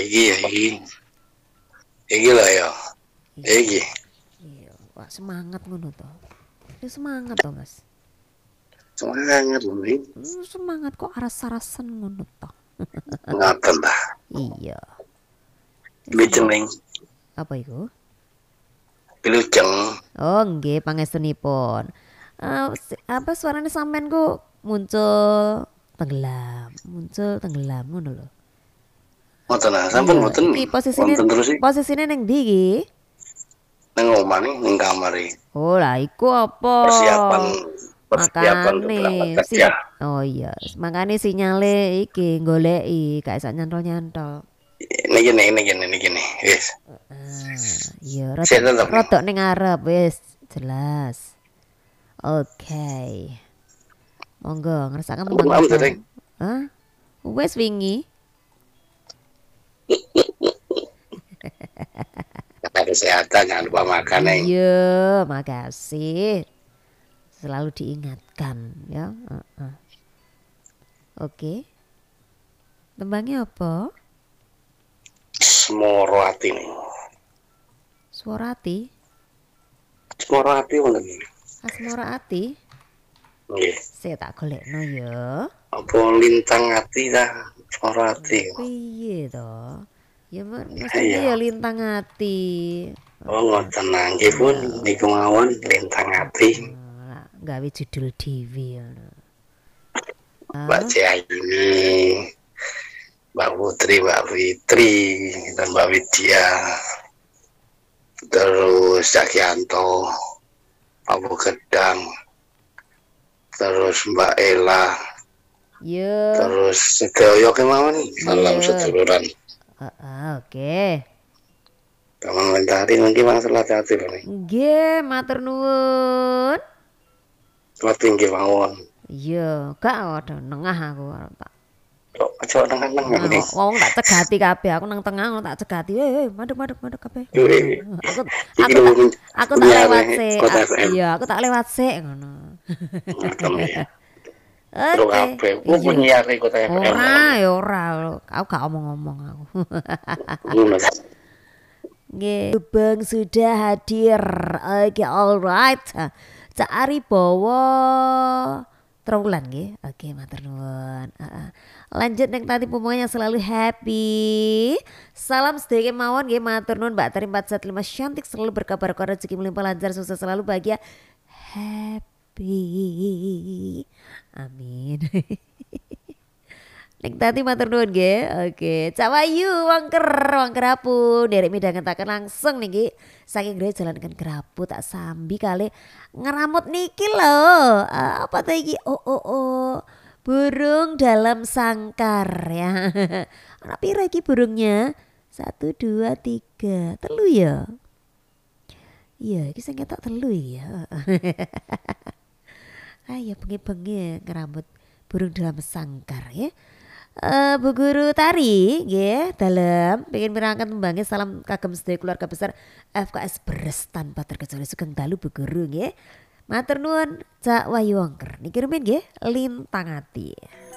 Iki lah ya. Iki. Iya, wah semangat ngono to. Ya semangat to, Mas. Semangat lho, Mi. Semangat kok aras-arasan ngono to. Ngaten ta. Iya. Wilujeng ning. Apa iku? Wilujeng. Oh, nggih pangestunipun. Apa suaranya sampean ku muncul tenggelam ngono lho. Ngoten ah, sampun mboten. Iki posisine ning ndi iki? Nang omah ning kamar iki. Oh, lah iku apa? Persiapan untuk berangkat kerja. Oh iya, makane sinyale iki goleki gak iso nyantol-nyantol. Niki. Wis. Iya, rodok ning ngarep wis jelas. Oke. Monggo ngrasakaken tembang. Hah? Wis wingi. Kesehatan, jangan lupa makan. Iya, makasih. Selalu diingatkan ya. Oke. Tembangnya apa? Semoro ati nih. Suara hati. Semoro ati ngoten iki. Asmara ati. Nggih. Saya tak golekno ya. Apa lintang ati ta? Semoro ati. Piye to? Ya maksudnya ya lintang ati. Oh ngoten nggih pun niku mawon lintang ati. Gawe judul dhewe ngono. Mbak Ciaini, Mbak Putri, Mbak Fitri, dan Mbak Widya, terus Cakyanto, Abu Gedang, terus Mbak Ella, terus Sedoyo kemauan, salam seduluran. Oke. Kamu mentari mungkin masalah hati loh nih. Nggih, matur nuwun. Selamat tinggi mawon. Iya, gak ada nengah aku tak. Kok aja nengah-nengah nih. Wong tak cegati kabeh, aku nang tengah tak cegati. Maduk kabeh. Aku tak lewat sik. Iya, aku tak lewat sik ngono. Oke. Aku penyiar Kota FM. Ora. Aku gak omong-omong aku. Nggih, Bang sudah hadir. Oke, alright. Cak Ari bawa trawulan nggih. Oke, matur nuwun. Lanjut ning tadi pemongnya selalu happy. Salam sedaya mawon nggih, matur nuwun Mbak Tari 415 cantik selalu berkabar rezeki melimpah lancar sukses selalu bahagia. Happy. Amin. Ning tadi matur nuwun nggih. Oke, Cak Wayu wong kerapu derek midhangetaken langsung niki saking Gres jalankan kerapu tak sambi kali ngeramut niki lho. Apa ta iki? Oh. Burung dalam sangkar ya. Ana pira iki burungnya? 1 2 3. Telu ya? Iya, iki sing ketok telu ya. Ayo bengi-bengi ngeramut burung dalam sangkar ya. Bu Guru Tari nggih dalem pengen mirengake tembangnya salam kagem sedaya keluarga besar FKS Beres tanpa terkecuali Sugeng Dalu Bu Guru nggih. Matur nuwun Cak Wayu Wongker. Niki rumiyin nggih Lintang Ati.